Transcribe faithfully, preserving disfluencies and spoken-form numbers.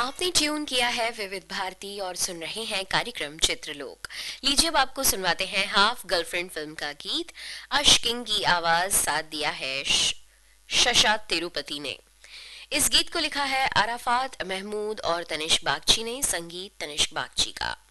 आपने ट्यून किया है विविध भारती और सुन रहे हैं कार्यक्रम चित्रलोक। लीजिए अब आपको सुनवाते हैं हाफ गर्लफ्रेंड फिल्म का गीत। अशकिंग की आवाज साथ दिया है श- शशा तिरुपति ने। इस गीत को लिखा है अराफात महमूद और तनिष्क बागची ने, संगीत तनिष्क बागची का।